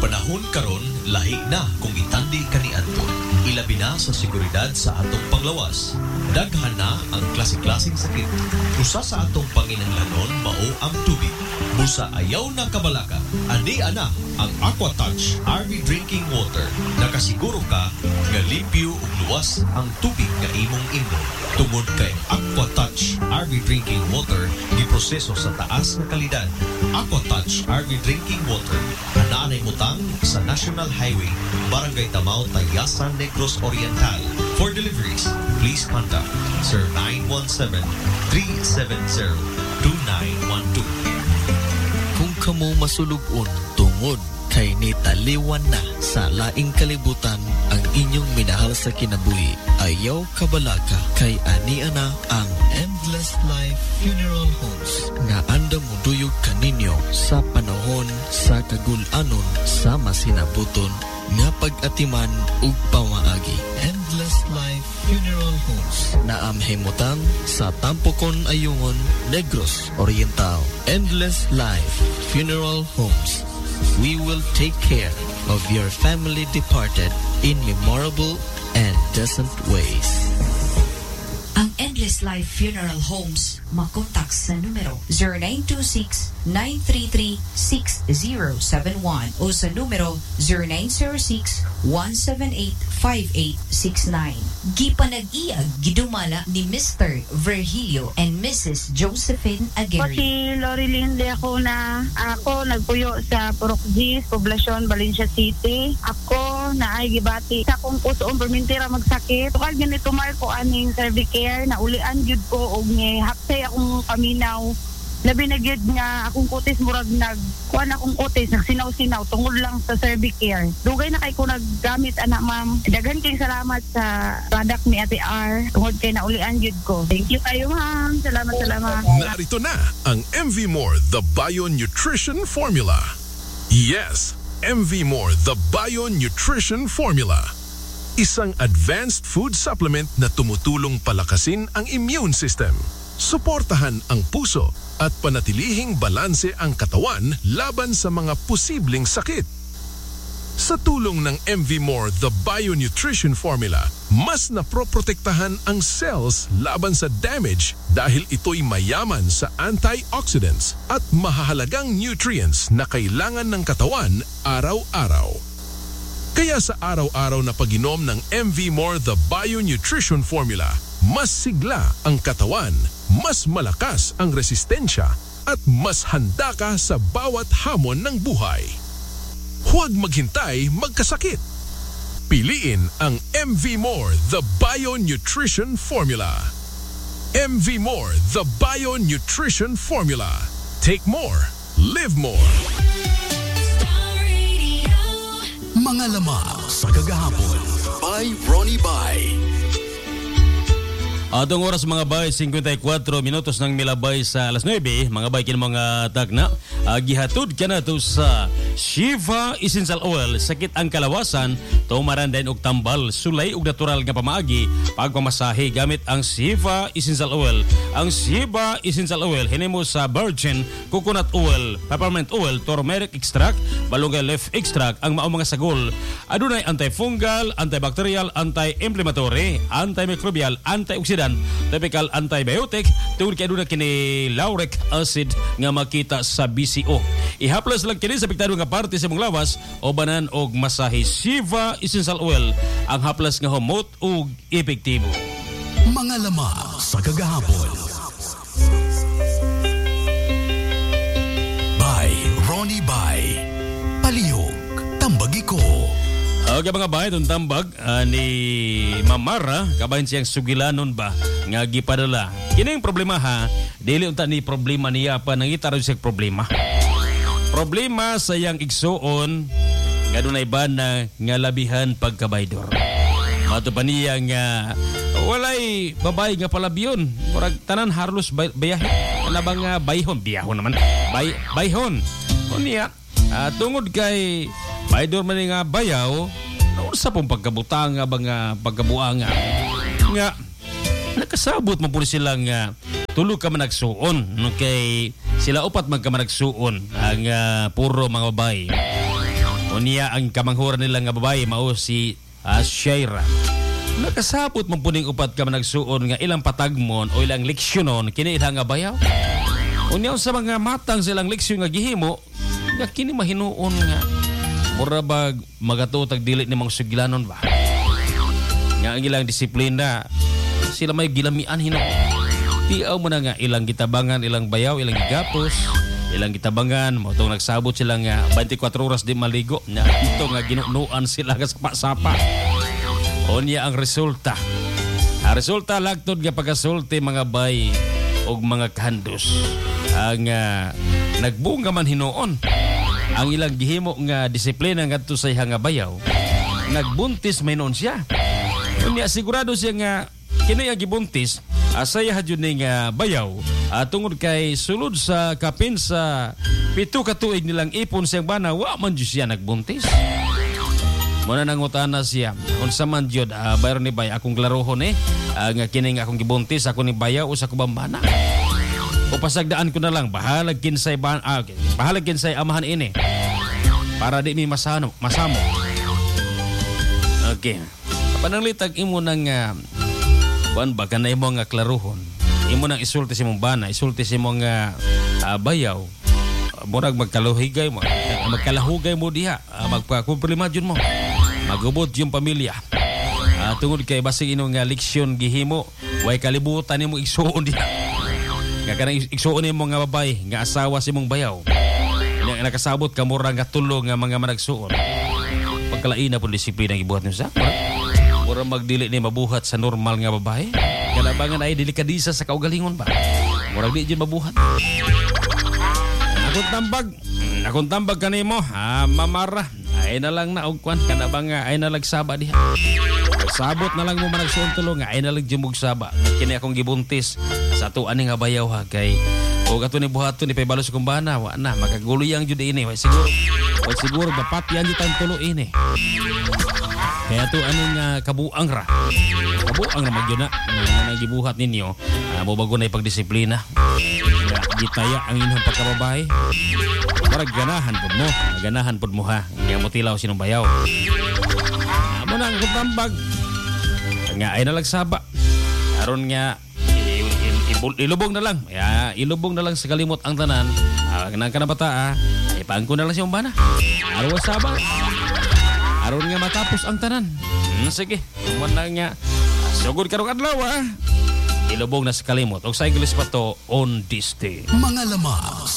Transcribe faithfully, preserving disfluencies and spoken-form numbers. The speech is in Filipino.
panahon karon lahi na kung itandi kaniadto. Ilabi na sa seguridad sa atong panglawas. Daghan na ang klase-klaseng sakit. Usa sa atong panginahanglanon mao ang tubig. Busa ayaw na kabalaka. Ani ana ang AquaTouch R V Drinking Water. Nakasiguro ka nga limpyo ug luwas ang tubig nga imong inom. Tungod kay AquaTouch R V Drinking Water giproseso sa taas nga kalidad. AquaTouch R V Drinking Water anaanay mutang sa National Highway, Barangay Tamao, Tayasan, Negros Oriental. For deliveries, please contact Sir nine one seven, three seven zero, two nine one two. Kung kamo masulubon tungod kay nitaliwan na sa laing kalibutan ang inyong minahal sa kinabuhi, ayaw kabalaka kay aniana ang Endless Life Funeral Homes nga andam muduyog kaninyo sa panahon sa kagul-anon sa masinabuton nga pag-atiman ug pamaagi. Endless Life Funeral Homes na amhimutang sa Tampokon Ayungon, Negros Oriental. Endless Life Funeral Homes. We will take care of your family departed in memorable and decent ways. Ang Endless Life Funeral Homes makontak sa numero zero nine two six, nine three three, six zero seven one o sa numero zero nine zero six, one seven eight, five eight six nine. Gipanag-iyag gidumala ni Mister Virgilio and Missus Josephine Aguirre. Si Lorilyn de ako na ako nagpuyo sa Purokjis, Poblacion, Valencia City. Ako na ay gibati sa kong pusoon permintira magsakit. Tukal ganito marko aning cervicare na ulian gyud ko og ni hapsay akong paminaw. Labi na gyud nga akong kutis murag nag kuan akong kutis nagsinaw-sinaw tungod lang sa cervicare. Dugay na kay ko naggamit ana ma'am. Daghan kay salamat sa product ni Ate R tungod kay naulian gyud ko. Thank you kayo ma'am. Salamat salamat. Narito na ang M V More The Bio Nutrition Formula. Yes, M V More The Bio Nutrition Formula. Isang advanced food supplement na tumutulong palakasin ang immune system, suportahan ang puso at panatilihing balanse ang katawan laban sa mga posibleng sakit. Sa tulong ng M V More The Bio Nutrition Formula, mas naproprotektahan ang cells laban sa damage dahil ito'y mayaman sa antioxidants at mahahalagang nutrients na kailangan ng katawan araw-araw. Kaya sa araw-araw na pag-inom ng M V More The Bio Nutrition Formula, mas sigla ang katawan, mas malakas ang resistensya, at mas handa ka sa bawat hamon ng buhay. Huwag maghintay magkasakit. Piliin ang M V More The Bio Nutrition Formula. M V More The Bio Nutrition Formula. Take more, live more. Mga lamang sa kagahapon by Ronnie Bay. Atong oras mga bay, fifty-four minutos ng milabay sa alas nueve. Mga bay, kin mga tagna. Uh, gihatod ka na to sa Shiva Essential Oil. Sakit ang kalawasan, tumaran din og tambal, sulay og natural nga pamaagi. Pagpamasahe gamit ang Shiva Essential Oil. Ang Shiva Essential Oil, hinimo sa virgin coconut oil, peppermint oil, turmeric extract, balunggay leaf extract, ang mao mga sagol. Adunay antifungal, antibacterial, anti-inflammatory, antimicrobial, antioxidant, typical antibiotic, tungod kay aduna kini lauric acid nga makita sa B C O. Ihaplas lang kini sa apektado nga parte sa mong lawas o banan og masahe. Shiva Essential Oil ang haplas nga humot ug epektibo. Mga lamang sa kagahapon by Ronnie Bay. Palihog, tambagi ko. Okay mga bahay, itong tambag uh, ni Mamara, kabahin siyang sugilanon ba nga gipadala. Kini yung problema ha, dili unta ni problema niya pa, nangita rin siya problema. Problema sa iyang igsuon, nga dunay ba na nga labihan pagkabaydor. Mato pa niya nga, walay babae nga palabyon. Murag tanan harlos bay, bayahin. Ano ba nga bayhon? Biyahon naman. Bay, bayhon. O niya, uh, tungod kay baydor man nga bayaw, noon sa pong pagkabutang nga ba nga pagkabuanga. Nga, nakasabot mo po sila nga tulog ka man nagsuon. No, kay sila upat magka man nagsuon ang uh, puro mga babae. Unya ang kamanghuran nila nga babae mao si uh, Shaira. Nakasabot man puning upat ka man nagsuon nga ilang patagmon o ilang leksyonon kini ilang nga bayaw. Unya sa mga matang silang leksyon nga gihimo nga kini mahinuon nga mura bag magatutag dili ni mga sugilanon ba. Nga ang ilang disiplina sila may gilamian hino. Tiaw mo na nga ilang gitabangan, ilang bayaw, ilang gigapos, ilang gitabangan, mo itong nagsabot sila nga twenty-four oras di maligo. Na ito nga ginunuan sila nga sapa-sapa. O niya ang resulta. Ang resulta lagtod nga pagkasulti mga bay o mga kandos. Ang uh, nagbunga man hinuon. Ang ilang gihimo nga disiplina nga ito sa nga bayaw. Nagbuntis may noon siya. O niya sigurado siya nga kini ang gibuntis asaya hadyo ni nga bayaw at tungod kay sulod sa kapin sa pito ka tuig nilang ipon siyang bana wa man jud siya nagbuntis. Muna nangutana siya unsa man jud uh, bayron ni bay akong klarohon eh uh, nga kini nga akong gibuntis ako ni bayaw usa ko bambana. O pasagdaan ko na lang bahalag kinsay ban ah, okay. bahalag kinsay amahan ini para di mi masano masamo. Okay. Pananglitag imo nang uh, kuan ba kanay mo nga klaruhon imo nang isulti si mong bana isulti si mong uh, uh, bayaw murag magkaluhigay mo magkalahugay mo diha uh, magpakumplima jud mo magubot yung pamilya uh, tungod kay basig ino nga leksyon gihimo way kalibutan nimo igsuon diha nga kanang igsuon nimo nga babay nga asawa si mong bayaw nga nakasabot ka murag nga tulo nga mga managsuon pagkalaina pud disiplina gibuhat niyo sa mura magdili ni mabuhat sa normal nga babae. Kalabangan ay delikadisa sa kaugalingon ba? Murag di dyan mabuhat. Akong tambag. Akong tambag kanimo. Ah, mamara. Ay na lang na og kwan. Kanabang ay na lagsaba diha. Sabot na lang mo managsuon tulo nga. Ay na lang dyan magsaba. Kini akong gibuntis. Sa tuan nga bayaw ha. Kay o gato ni buhato ni Paybalos kumbana. Wa na. Makaguluyang jud ini. Way siguro. Way siguro. Bapat yan dyan tulo ini. Kaya to anong uh, kabuang ra. Kabuang ra magyuna na nagibuhat ninyo. Uh, mo bago na ipagdisiplina. Nga gitaya ang inyong pagkababae. Para ganahan pud mo, ganahan pud mo ha. Nga mutilaw sinong bayaw. Amo na ang tambag. Nga ay nalagsaba. Aron nga ilubong na lang. Ya, ilubong na lang sa kalimot ang tanan. Uh, nang kanabata ah, ay paangko na lang siyang bana. Araw saba. Aron nga matapos ang tanan. Hmm, sige, naman na nga. Sugod karong adlaw ah. Ilubog na sa kalimot. O sa English pa to, on this day. Mga lamang